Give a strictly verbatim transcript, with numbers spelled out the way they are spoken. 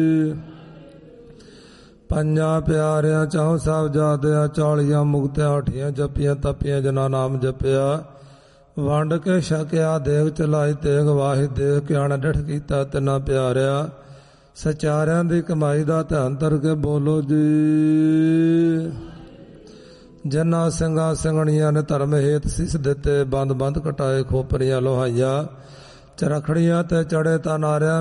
ਪੰਜਾਂ ਪਿਆਰਿਆਂ ਚੌਂ ਸਾਹਿਬਜ਼ਾਦਿਆਂ ਚਾਲੀਆਂ ਮੁਕਤਿਆਂ ਅਠੀਆਂ ਜਪੀਆਂ ਤਪੀਆਂ ਜਨਾ ਨਾਮ ਜਪਿਆ। ਵੰਡ ਕੇ ਛਕਿਆ ਦੇਗ ਚਲਾਈ ਤੇਗ ਵਾਹਿ ਦੇਖ ਕੇ ਅਣ ਡਿਠ ਕੀਤਾ ਤਿੰਨਾ ਪਿਆਰਿਆ। ਸਚਾਰਿਆਂ ਦੀ ਕਮਾਈ ਦਾ ਧਿਆਨ ਧਰ ਕੇ ਬੋਲੋ ਜੀ। ਜਿਨ੍ਹਾਂ ਸਿੰਘਾਂ ਸਿੰਘਣੀਆਂ ਨੇ ਧਰਮ ਹੇਤ ਸਿਸ ਦਿੱਤੇ ਬੰਦ ਬੰਦ ਕਟਾਏ ਖੋਪਰੀਆਂ ਲੋਹਾਈਆਂ ਚਰਖੜੀਆਂ ਤੇ ਚੜੇ ਤਾਂ ਨਾਰਿਆਂ